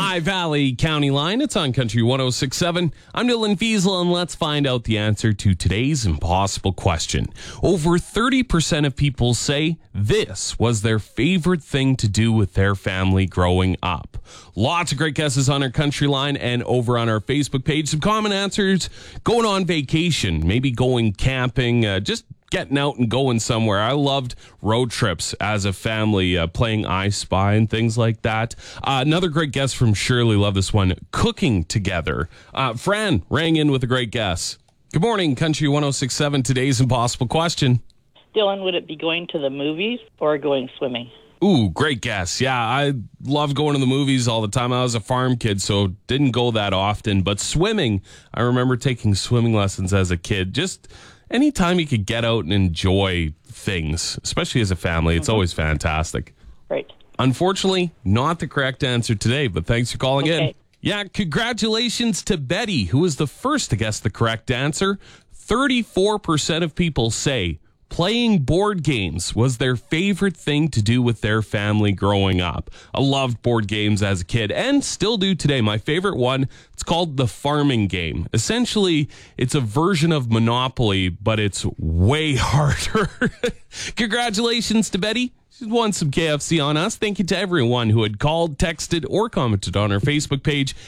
High Valley County Line. It's on Country 106.7. I'm Dylan Fiesel, and let's find out the answer to today's impossible question. Over 30% of people say this was their favorite thing to do with their family growing up. Lots of great guesses on our Country Line and over on our Facebook page. Some common answers: going on vacation, maybe going camping, just getting out and going somewhere. I loved road trips as a family, playing I Spy and things like that. Another great guess from Shirley, love this one, cooking together. Fran rang in with a great guess. Good morning, Country 106.7. Today's impossible question. Dylan, would it be going to the movies or going swimming? Ooh, great guess. Yeah, I love going to the movies all the time. I was a farm kid, so didn't go that often. But swimming, I remember taking swimming lessons as a kid. Just anytime you could get out and enjoy things, especially as a family, it's always fantastic. Right. Unfortunately, not the correct answer today, but thanks for calling in. Yeah, congratulations to Betty, who was the first to guess the correct answer. 34% of people say playing board games was their favorite thing to do with their family growing up. I loved board games as a kid and still do today. My favorite one, it's called the farming game. Essentially, it's a version of Monopoly, but it's way harder. Congratulations to Betty. She's won some KFC on us. Thank you to everyone who had called, texted, or commented on our Facebook page.